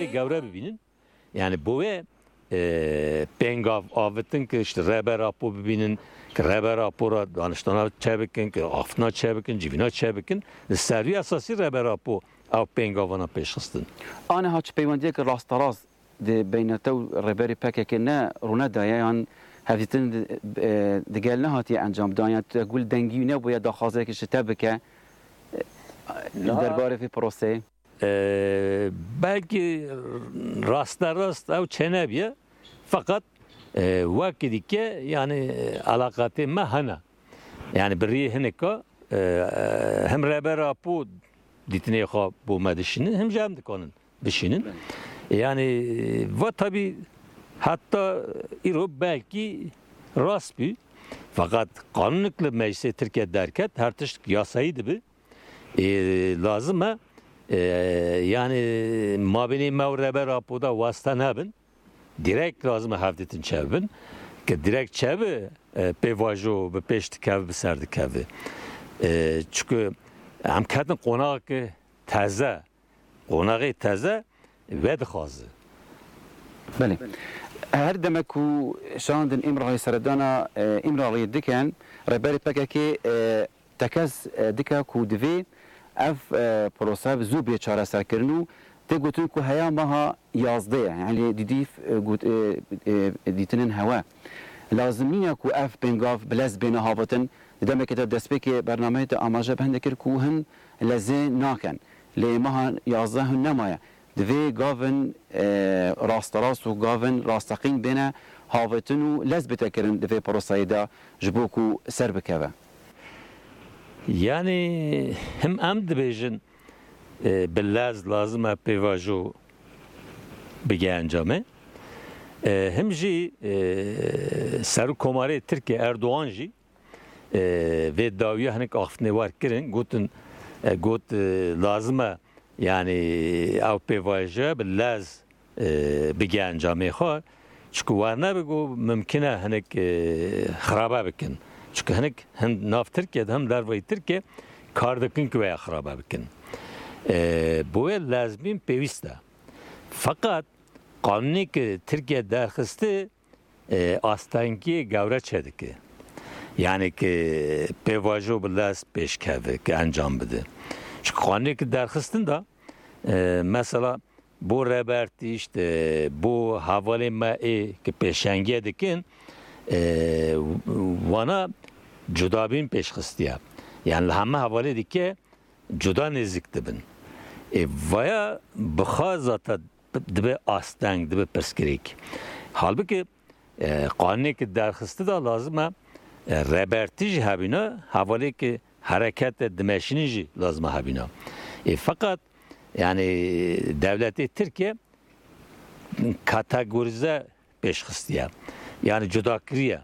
alakati gavre bibinin. Yani bu ve pengav avıtın ki işte reber rapo bibinin ki reber rapora danıştana çebikin ki afna çebikin civina çebikin servi asası reber rapo av pengavana peşkistın. Ana haç peyvandiye ki rastaraz de beynete reberi pekeke ne runa daya yani hafiften de gelne hatiye encam da yani gül dengi ne bu ya da hazır ki şitebeke derbare fi prose. Belki rast av çenebiye fakat vakidike yani alakati mahana yani biri heneka hem reber rapo ditine ya bu medişinin hem cem dikanın dişinin yani ve tabi hatta iro belki rast bir fakat kanunlukla meclise Türkiye derken her tişt yasaydı bir lazım ha yani mabini mevreber rapoda vasıta nebin direkt lazım hafdetin çevbin ki direkt çevbi pevajo ve peşti kevi serdi kevi çünkü hem kadın konağı taze konağı taze ve dixazı. Beli. Her demek ku şandın imrayı seredana imrayı diken reberi pekeki tekez dika ku divi ev prosa zubiye çare serkirinu te gotun ku haya maha yazdı yani didif ditinin hava lazımniya ku ev pengav blaz bina havatın demek ki despeki bernameyde amaja bendekir ku hin leze naken le maha yazdı hun nemaya دوی گاون راستراست و گاون راستقین بینه هاوتنو لذبت کرن دوی پروسایدا جبوکو سر بکوه. Yani hem dibêjin billaz lazım pevajo bige encame hem jî ser komarê Tirkiye Erdoğan jî ve dawiya hinek axne war kirin got lazım yani av pevaja billaz bige encame xwe çünkü war nebigû mümkine hinek xiraba bikin. Çünkü hem nav Türkiye'de hem dervayı Türkiye kardıkın ki veya xiraba bikin. Bu el lazım peviste. Fakat kanuni ki Türkiye derxisti astanki gavre çediki. Yani ki pevajo billaz peşkevi ki encam bide. Çünkü kanuni ki derxistin da mesela bu reberti işte bu havale ma'e ki peşengiye dikin vana cudabin peşxistiya. Yani همه havale dike cuda nezik dibin. Vaya bixazata dibe astang dibe perskirik. Halbuki kanuni ki derxisti da lazım rebertij habina havale ki hareket dimeşinici lazım habina. Fakat yani devleti Türkiye kategorize peşxistiya. Yani cudakriye.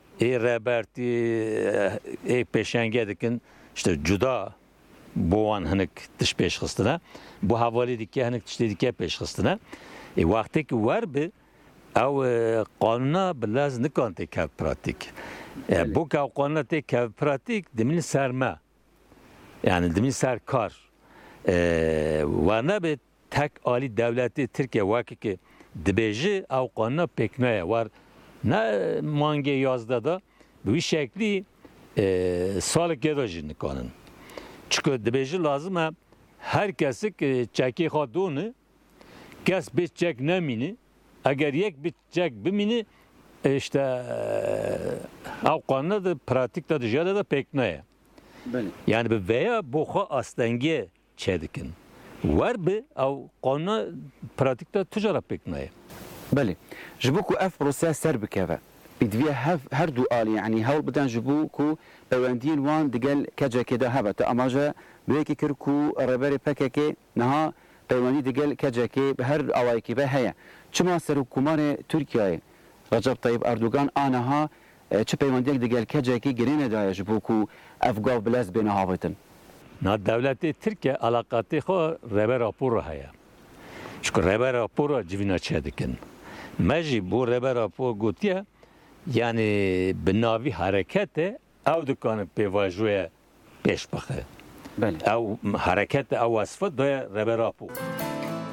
Reberti peşenge dikin işte cuda boğan hanik dış peşxistine bu havale dike hanik dış dike peşxistine vakti ki var bi ev kanuna bilaz nikan tekev pratik bu ki kanuna tekev pratik demin serme yani demin serkar ve ne bi tek ali devleti Türkiye vakti ki dibêji ev kanuna pekneye var ne mange yazda da bu şekli sağlık gedajını kanın. Çünkü dibêji lazım herkesi çeki xadunu kes bir çek nemini eğer yek bir çek bimini işte avkanla da pratikte dışarıda da pek ne yani bir veya boğa astengi çedikin var bir avkanla pratikte tüccara pek ne بله جبوكو اف بروسيس سر بكافه بدوي هر دو آلي يعني هول بدن جبوكو بواندين وان دقل كجا كده هبت اماجا بيكي كركو رباري بكاكي نها بواندي دقل كجا كي بهر اوايكي بهيا چما سرو كومار تركيا رجب طيب اردوغان انها چه بواندي دقل كجا كي جرينه دا جبوكو افغاف بلاس بين هاوتن نا دولت تركيا علاقاتي خو ربار راپور هيا çünkü reber rapora civina çedikin. Meci bu reber rapor gotiye yani binavi harekete ev dükkanı pevajoya peş bakı. Ev harekete ev vasfı doya reber rapor.